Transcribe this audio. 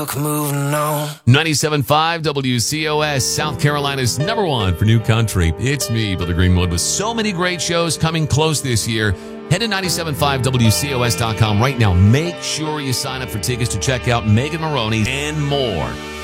Moving on. 97.5 WCOS, South Carolina's number one for new country. It's me, Brother Greenwood, with so many great shows coming close this year. Head to 97.5WCOS.com right now. Make sure you sign up for tickets to check out Megan Maroney and more.